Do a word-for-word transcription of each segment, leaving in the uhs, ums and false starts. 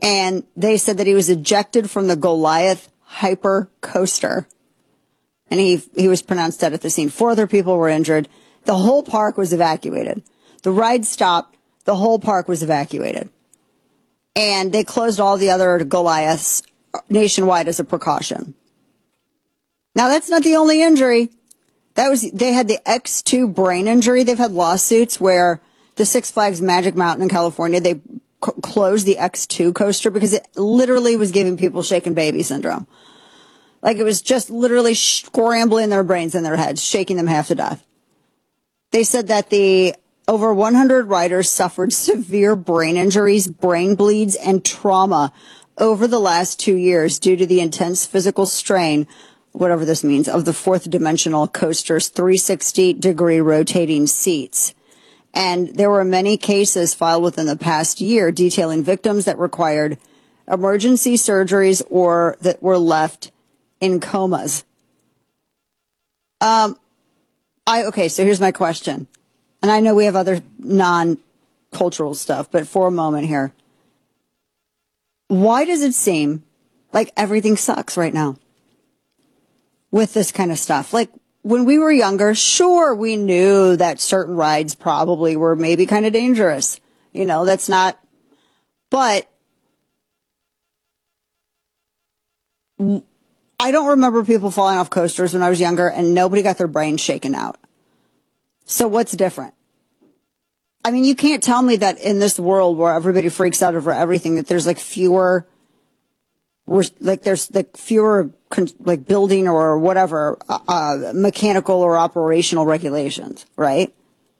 And they said that he was ejected from the Goliath Hyper Coaster. And he, he was pronounced dead at the scene. Four other people were injured. The whole park was evacuated. The ride stopped. The whole park was evacuated. And they closed all the other Goliaths nationwide as a precaution. Now, that's not the only injury. That was, they had the X two brain injury. They've had lawsuits where the Six Flags Magic Mountain in California, they c- closed the X two coaster because it literally was giving people shaken baby syndrome. Like it was just literally scrambling their brains in their heads, shaking them half to death. They said that the over one hundred riders suffered severe brain injuries, brain bleeds, and trauma over the last two years due to the intense physical strain, whatever this means, of the fourth dimensional coaster's three hundred sixty degree rotating seats. And there were many cases filed within the past year detailing victims that required emergency surgeries or that were left in comas. Um, I, okay, so here's my question. And I know we have other non-cultural stuff, but for a moment here. Why does it seem like everything sucks right now with this kind of stuff? Like when we were younger, sure, we knew that certain rides probably were maybe kind of dangerous. You know, that's not, but I don't remember people falling off coasters when I was younger and nobody got their brains shaken out. So what's different? I mean, you can't tell me that in this world where everybody freaks out over everything, that there's like fewer, like there's like fewer like building or whatever, uh, mechanical or operational regulations, right?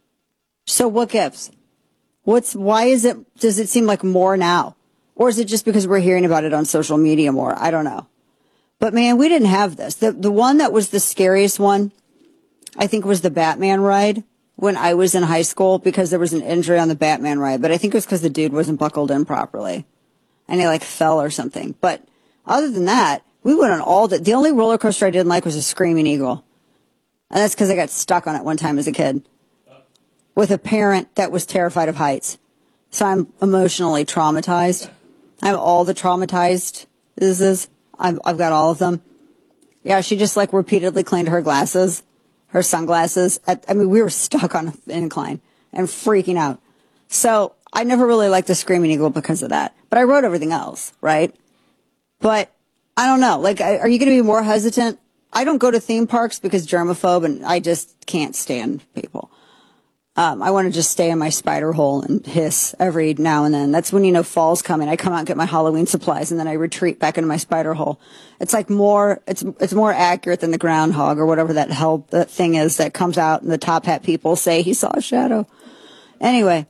So what gives? What's, why is it, does it seem like more now? Or is it just because we're hearing about it on social media more? I don't know. But man, we didn't have this. The, the one that was the scariest one, I think, was the Batman ride when I was in high school because there was an injury on the Batman ride. But I think it was because the dude wasn't buckled in properly and he like fell or something. But other than that, we went on all the, the only roller coaster I didn't like was a Screaming Eagle. And that's because I got stuck on it one time as a kid with a parent that was terrified of heights. So I'm emotionally traumatized. I have all the traumatized is I've, I've got all of them. Yeah, she just like repeatedly cleaned her glasses, her sunglasses. At, I mean, we were stuck on an incline and freaking out. So I never really liked the Screaming Eagle because of that. But I rode everything else, right? But I don't know. Like, are you going to be more hesitant? I don't go to theme parks because germaphobe and I just can't stand people. Um, I want to just stay in my spider hole and hiss every now and then. That's when, you know, fall's coming. I come out and get my Halloween supplies and then I retreat back into my spider hole. It's like more, it's, it's more accurate than the groundhog or whatever that hell, that thing is that comes out and the top hat people say he saw a shadow. Anyway,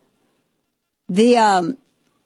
the, um,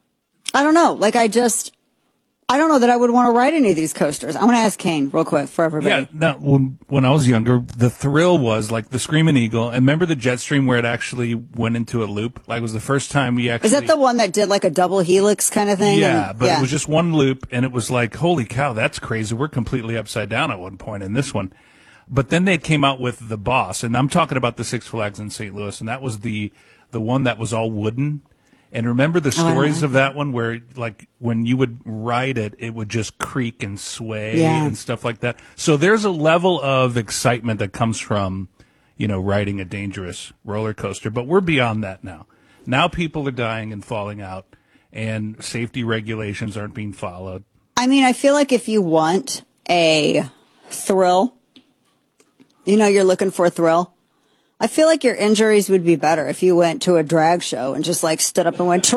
I don't know. Like I just, I don't know that I would want to ride any of these coasters. I want to ask Kane real quick for everybody. Yeah, no, when, when I was younger, the thrill was like the Screaming Eagle. And remember the Jetstream where it actually went into a loop? Like it was the first time we actually... Is that the one that did like a double helix kind of thing? Yeah, and, but yeah. it was just one loop and it was like, holy cow, that's crazy. We're completely upside down at one point in this one. But then they came out with the Boss, and I'm talking about the Six Flags in Saint Louis, and that was the the one that was all wooden. And remember the stories oh, of that one where, like, when you would ride it, it would just creak and sway yeah. and stuff like that. So there's a level of excitement that comes from, you know, riding a dangerous roller coaster. But we're beyond that now. Now people are dying and falling out, and safety regulations aren't being followed. I mean, I feel like if you want a thrill, you know, you're looking for a thrill. I feel like your injuries would be better if you went to a drag show and just like stood up and went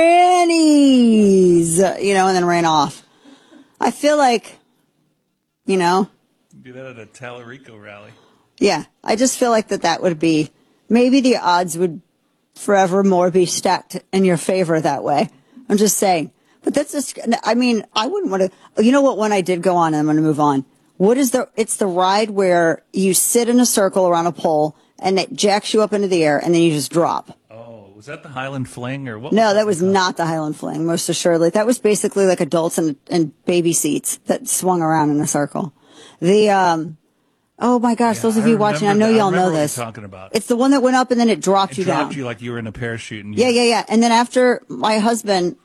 trannies, you know, and then ran off. I feel like, you know. Do that at a Tallarico rally. Yeah. I just feel like that that would be, maybe the odds would forevermore be stacked in your favor that way. I'm just saying. But that's just, I mean, I wouldn't want to, you know what one I did go on, and I'm going to move on. What is the, it's the ride where you sit in a circle around a pole and it jacks you up into the air, and then you just drop. Oh, was that the Highland Fling, or what? No, was that was not the Highland Fling, most assuredly. That was basically like adults in, in baby seats that swung around in a circle. The, um, oh my gosh, yeah, those of I you watching, I know that. y'all I know what this. You're talking about. It's the one that went up and then it dropped it you dropped down. you like you were in a parachute. And yeah, yeah, yeah. And then after my husband,